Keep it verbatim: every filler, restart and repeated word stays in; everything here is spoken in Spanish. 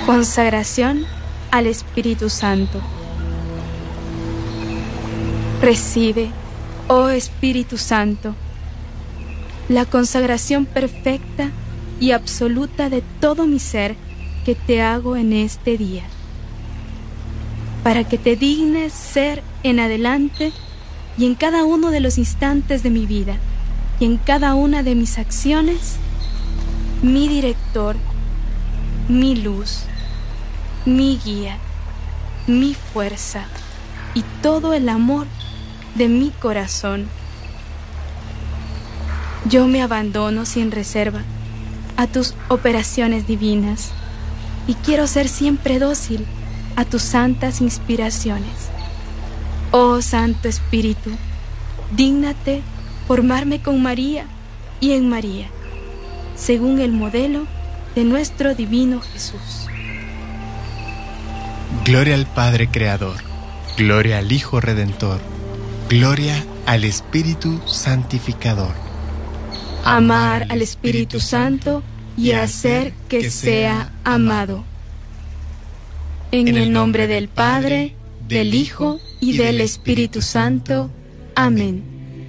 Consagración al Espíritu Santo. Recibe, oh Espíritu Santo, la consagración perfecta y absoluta de todo mi ser que te hago en este día, para que te dignes ser en adelante y en cada uno de los instantes de mi vida y en cada una de mis acciones, mi director, mi luz, mi guía, mi fuerza y todo el amor de mi corazón. Yo me abandono sin reserva a tus operaciones divinas y quiero ser siempre dócil a tus santas inspiraciones. Oh Santo Espíritu, dígnate formarme con María y en María, según el modelo de nuestro divino Jesús. Gloria al Padre Creador, gloria al Hijo Redentor, gloria al Espíritu Santificador. Amar al Espíritu Santo y hacer que sea amado. En el nombre del Padre, del Hijo y del Espíritu Santo. Amén.